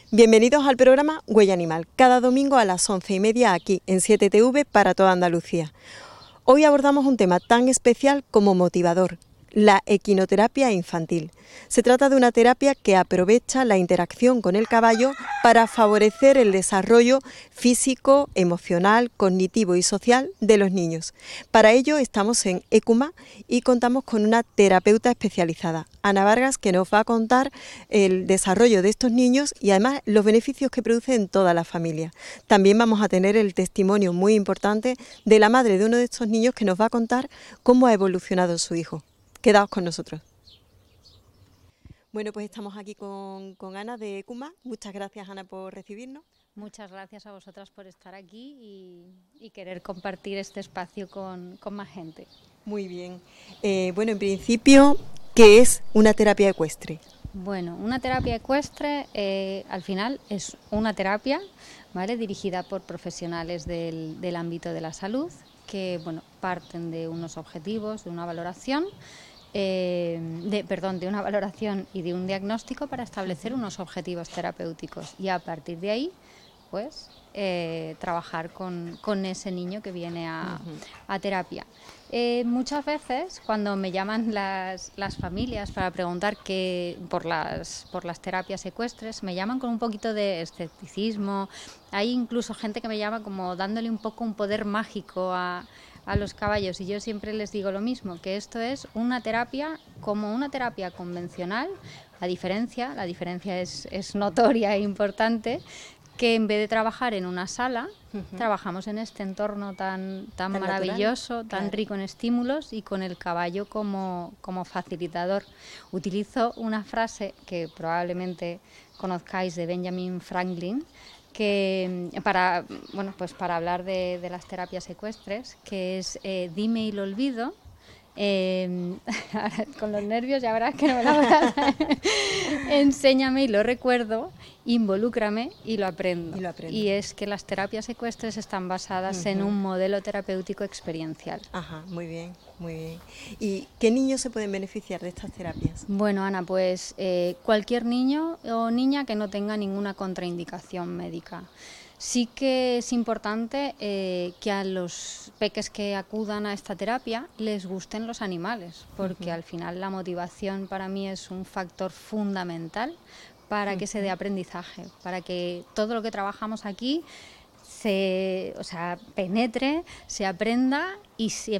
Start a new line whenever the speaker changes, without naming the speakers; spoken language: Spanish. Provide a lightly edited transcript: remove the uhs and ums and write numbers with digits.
Bienvenidos al programa Huella Animal, cada domingo a las 11:30 aquí en 7TV para toda Andalucía. Hoy abordamos un tema tan especial como motivador, la equinoterapia infantil. Se trata de una terapia que aprovecha la interacción con el caballo para favorecer el desarrollo físico, emocional, cognitivo y social de los niños. Para ello estamos en ECUMA y contamos con una terapeuta especializada, Ana Vargas, que nos va a contar el desarrollo de estos niños y además los beneficios que produce en toda la familia. También vamos a tener el testimonio muy importante de la madre de uno de estos niños que nos va a contar cómo ha evolucionado su hijo. Quedaos con nosotros. Bueno, pues estamos aquí con Ana de ECUMA. Muchas gracias, Ana, por recibirnos.
Muchas gracias a vosotras por estar aquí y querer compartir este espacio con más gente.
Muy bien. Bueno, en principio, ¿qué es una terapia ecuestre?
Bueno, una terapia ecuestre al final es una terapia, ¿vale?, dirigida por profesionales del ámbito de la salud que, bueno, parten de unos objetivos, de una valoración, de una valoración y de un diagnóstico para establecer unos objetivos terapéuticos y a partir de ahí, pues, trabajar con ese niño que viene a terapia. Muchas veces cuando me llaman las familias para preguntar por las terapias ecuestres, me llaman con un poquito de escepticismo. Hay incluso gente que me llama como dándole un poco un poder mágico a los caballos, y yo siempre les digo lo mismo, que esto es una terapia como una terapia convencional. La diferencia es notoria e importante, que en vez de trabajar en una sala, trabajamos en este entorno tan maravilloso, natural, tan rico en estímulos y con el caballo como facilitador. Utilizo una frase que probablemente conozcáis de Benjamin Franklin, que para hablar de las terapias ecuestres, que es dime y lo olvido. Con los nervios ya verás que no me la voy a dar. Enséñame y lo recuerdo, involúcrame y lo aprendo. Y es que las terapias ecuestres están basadas en un modelo terapéutico experiencial.
Ajá, muy bien, muy bien. ¿Y qué niños se pueden beneficiar de estas terapias?
Bueno, Ana, pues cualquier niño o niña que no tenga ninguna contraindicación médica. Sí que es importante que a los peques que acudan a esta terapia les gusten los animales, porque al final la motivación para mí es un factor fundamental para que se dé aprendizaje, para que todo lo que trabajamos aquí penetre, se aprenda y se